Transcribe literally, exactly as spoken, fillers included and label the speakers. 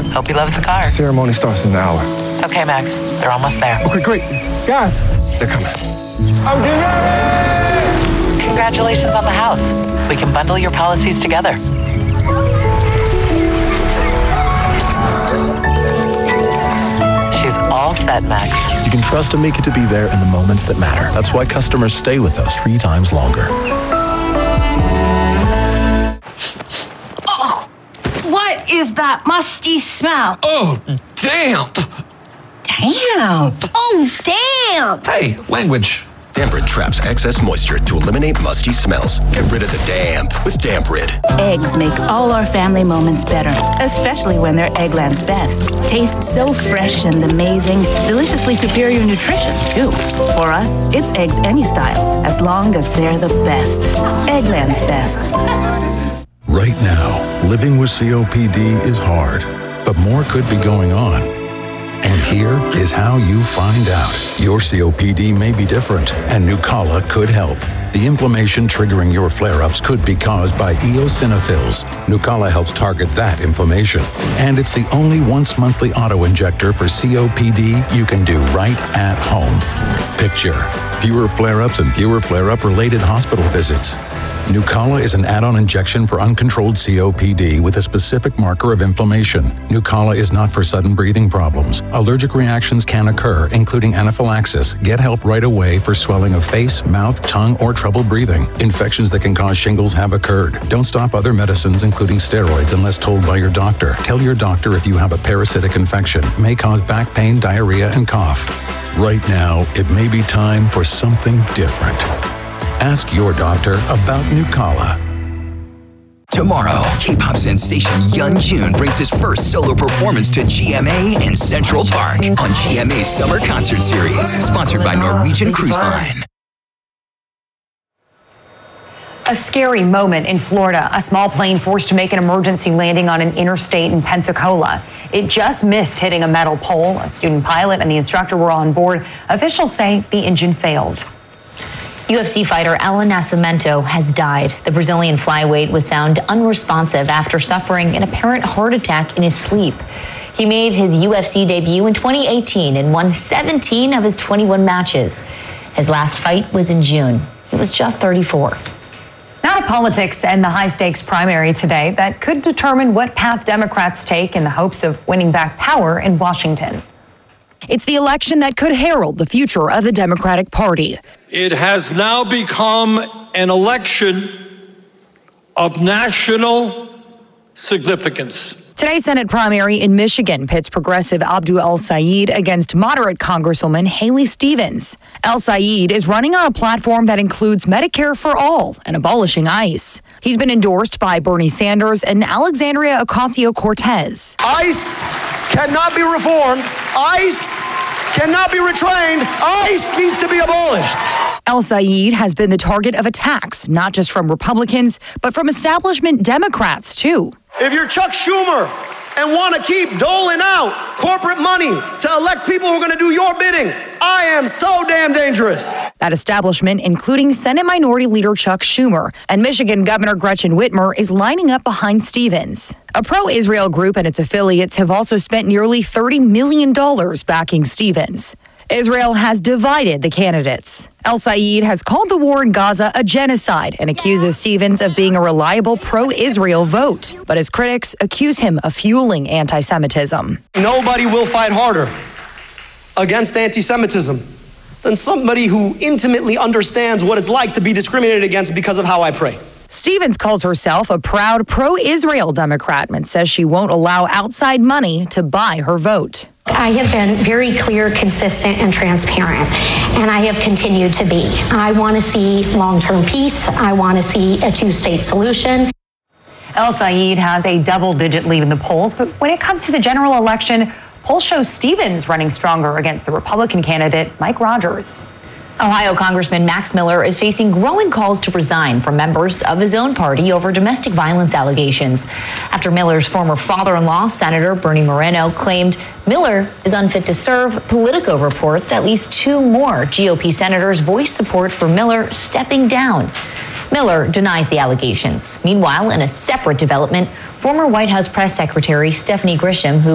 Speaker 1: Hope he loves the car.
Speaker 2: Ceremony starts in an hour.
Speaker 1: Okay, Max. They're almost there.
Speaker 2: Okay, great. Guys, they're coming. I'm getting ready!
Speaker 1: Congratulations on the house. We can bundle your policies together. She's all set, Max.
Speaker 3: You can trust Amica to be there in the moments that matter. That's why customers stay with us three times longer.
Speaker 4: Oh, what is that musty smell?
Speaker 5: Oh, damp.
Speaker 4: Damn. Oh, damn.
Speaker 5: Hey, language.
Speaker 6: Damp-Rid traps excess moisture to eliminate musty smells. Get rid of the damp with Damp-Rid.
Speaker 7: Eggs make all our family moments better, especially when they're Eggland's Best. Taste so fresh and amazing, deliciously superior nutrition, too. For us, it's eggs any style, as long as they're the best. Eggland's Best.
Speaker 8: Right now, living with C O P D is hard, but more could be going on. And here is how you find out. Your C O P D may be different, and Nucala could help. The inflammation triggering your flare-ups could be caused by eosinophils. Nucala helps target that inflammation. And it's the only once-monthly auto-injector for C O P D you can do right at home. Picture fewer flare-ups and fewer flare-up related hospital visits. Nucala is an add-on injection for uncontrolled C O P D with a specific marker of inflammation. Nucala is not for sudden breathing problems. Allergic reactions can occur, including anaphylaxis. Get help right away for swelling of face, mouth, tongue, or trouble breathing. Infections that can cause shingles have occurred. Don't stop other medicines, including steroids, unless told by your doctor. Tell your doctor if you have a parasitic infection. May cause back pain, diarrhea, and cough. Right now, it may be time for something different. Ask your doctor about Nucala.
Speaker 9: Tomorrow, K-pop sensation Young Jun brings his first solo performance to G M A in Central Park on G M A's Summer Concert Series, sponsored by Norwegian Cruise Line.
Speaker 10: A scary moment in Florida. A small plane forced to make an emergency landing on an interstate in Pensacola. It just missed hitting a metal pole. A student pilot and the instructor were on board. Officials say the engine failed.
Speaker 11: U F C fighter Alan Nascimento has died. The Brazilian flyweight was found unresponsive after suffering an apparent heart attack in his sleep. He made his U F C debut in twenty eighteen and won seventeen of his twenty-one matches. His last fight was in June. He was just thirty-four.
Speaker 10: Now to politics and the high-stakes primary today that could determine what path Democrats take in the hopes of winning back power in Washington.
Speaker 12: It's the election that could herald the future of the Democratic Party.
Speaker 13: It has now become an election of national significance.
Speaker 12: Today's Senate primary in Michigan pits progressive Abdul El-Sayed against moderate Congresswoman Haley Stevens. El-Sayed is running on a platform that includes Medicare for all and abolishing ICE. He's been endorsed by Bernie Sanders and Alexandria Ocasio-Cortez.
Speaker 14: ICE cannot be reformed. ICE cannot be retrained. ICE needs to be abolished.
Speaker 12: El-Sayed has been the target of attacks, not just from Republicans, but from establishment Democrats, too.
Speaker 14: If you're Chuck Schumer and want to keep doling out corporate money to elect people who are going to do your bidding, I am so damn dangerous.
Speaker 12: That establishment, including Senate Minority Leader Chuck Schumer, and Michigan Governor Gretchen Whitmer, is lining up behind Stevens. A pro-Israel group and its affiliates have also spent nearly thirty million dollars backing Stevens. Israel has divided the candidates. El-Sayed has called the war in Gaza a genocide and accuses Stevens of being a reliable pro-Israel vote. But his critics accuse him of fueling anti-Semitism.
Speaker 14: Nobody will fight harder against anti-Semitism than somebody who intimately understands what it's like to be discriminated against because of how I pray.
Speaker 12: Stevens calls herself a proud pro-Israel Democrat and says she won't allow outside money to buy her vote.
Speaker 15: I have been very clear, consistent, and transparent, and I have continued to be. I want to see long-term peace. I want to see a two-state solution.
Speaker 10: El-Sayed has a double-digit lead in the polls, but when it comes to the general election, polls show Stevens running stronger against the Republican candidate, Mike Rogers.
Speaker 11: Ohio Congressman Max Miller is facing growing calls to resign from members of his own party over domestic violence allegations after Miller's former father-in-law, Senator Bernie Moreno, claimed Miller is unfit to serve. Politico reports at least two more G O P senators voiced support for Miller stepping down. Miller denies the allegations. Meanwhile, in a separate development, former White House press secretary Stephanie Grisham, who